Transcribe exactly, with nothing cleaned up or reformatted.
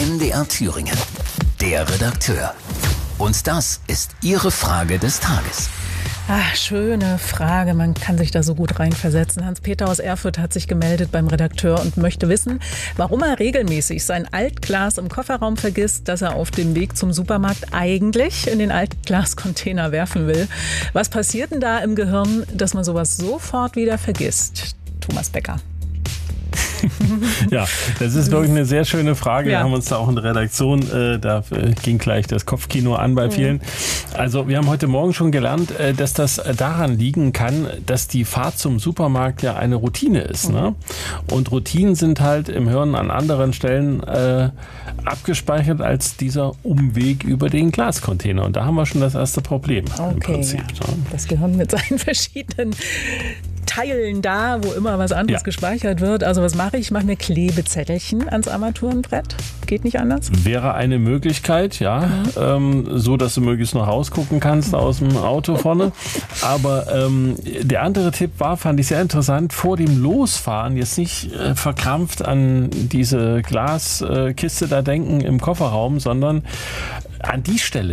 M D R Thüringen. Der Redakteur. Und das ist Ihre Frage des Tages. Ach, schöne Frage. Man kann sich da so gut reinversetzen. Hans-Peter aus Erfurt hat sich gemeldet beim Redakteur und möchte wissen, warum er regelmäßig sein Altglas im Kofferraum vergisst, das er auf dem Weg zum Supermarkt eigentlich in den Altglascontainer werfen will. Was passiert denn da im Gehirn, dass man sowas sofort wieder vergisst? Thomas Becker. Ja, das ist wirklich eine sehr schöne Frage. Ja. Wir haben uns da auch in der Redaktion, äh, da äh, ging gleich das Kopfkino an bei vielen. Also wir haben heute Morgen schon gelernt, äh, dass das daran liegen kann, dass die Fahrt zum Supermarkt ja eine Routine ist. Mhm. Ne? Und Routinen sind halt im Hirn an anderen Stellen äh, abgespeichert als dieser Umweg über den Glascontainer. Und da haben wir schon das erste Problem okay, im Prinzip. Ja. Ne? Das Gehirn mit seinen verschiedenen Teilen da, wo immer was anderes ja. gespeichert wird. Also was mache ich? Ich mache mir Klebezettelchen ans Armaturenbrett. Geht nicht anders? Wäre eine Möglichkeit, ja. Mhm. Ähm, so, dass du möglichst noch rausgucken kannst aus dem Auto vorne. Aber ähm, der andere Tipp war, fand ich sehr interessant, vor dem Losfahren jetzt nicht äh, verkrampft an diese Glaskiste äh, da denken im Kofferraum, sondern an die Stelle,